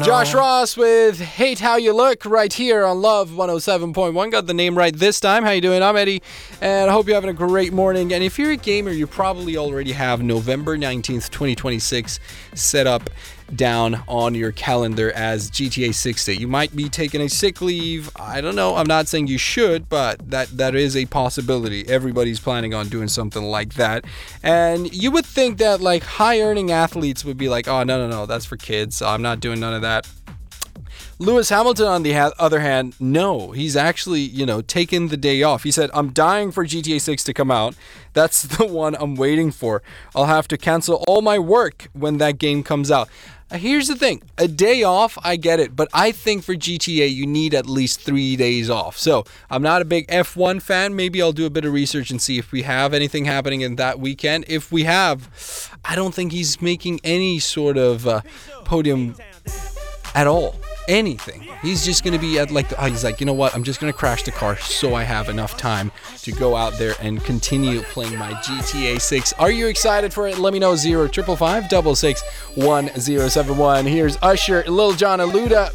Josh Ross with Hate How You Look right here on Love 107.1. Got the name right this time. How you doing? I'm Eddie, and I hope you're having a great morning. And if you're a gamer, you probably already have November 19th, 2026 set up down on your calendar as GTA 6 day. You might be taking a sick leave. I don't know. I'm not saying you should, but that is a possibility. Everybody's planning on doing something like that. And you would think that like high earning athletes would be like, oh, no, that's for kids. So I'm not doing none of that. Lewis Hamilton, on the other hand, no, he's actually, taken the day off. He said, I'm dying for GTA 6 to come out. That's the one I'm waiting for. I'll have to cancel all my work when that game comes out. Here's the thing. A day off, I get it. But I think for GTA, you need at least 3 days off. So I'm not a big F1 fan. Maybe I'll do a bit of research and see if we have anything happening in that weekend. If we have, I don't think he's making any sort of podium at all. Anything. He's just going to be at he's like, you know what? I'm just going to crash the car so I have enough time to go out there and continue playing my GTA 6. Are you excited for it? Let me know. 0555 661 1071. Here's Usher, Lil Jon, Luda.